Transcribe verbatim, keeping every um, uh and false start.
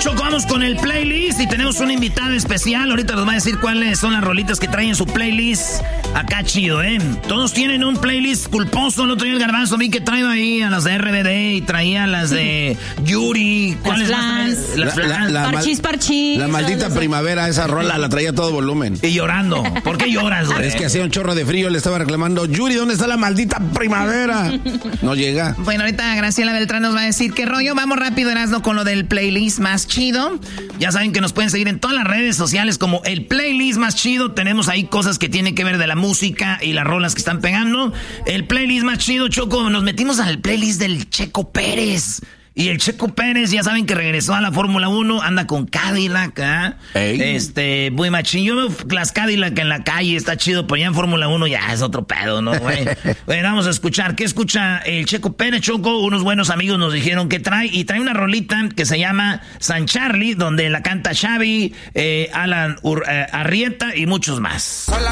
Choco, vamos con el playlist y tenemos un invitado especial. Ahorita nos va a decir cuáles son las rolitas que traen en su playlist. Acá chido, ¿eh? Todos tienen un playlist culposo. El otro día el Garbanzo vi que traía ahí a las de R B D y traía las de Yuri. ¿Cuáles más? Las la, la, la, Parchís, parchís. La maldita primavera, esa rola la traía a todo volumen. Y llorando. ¿Por qué lloras, güey? Es que hacía un chorro de frío, le estaba reclamando, Yuri, ¿dónde está la maldita primavera? No llega. Bueno, ahorita Graciela Beltrán nos va a decir qué rollo. Vamos rápido, Erasno, con lo del playlist más chido. Ya saben que nos pueden seguir en todas las redes sociales como el playlist más chido. Tenemos ahí cosas que tienen que ver de la música y las rolas que están pegando. El playlist más chido, Choco, nos metimos al playlist del Checo Pérez. Y el Checo Pérez, ya saben que regresó a la Fórmula uno, anda con Cadillac, ¿eh? Este, muy machín. Yo veo las Cadillac en la calle, está chido, pero ya en Fórmula uno ya es otro pedo, ¿no, güey? Bueno, vamos a escuchar. ¿Qué escucha el Checo Pérez, Choco? Unos buenos amigos nos dijeron que trae, y trae una rolita que se llama San Charlie, donde la canta Xavi, eh, Alan Ur, eh, Arrieta y muchos más.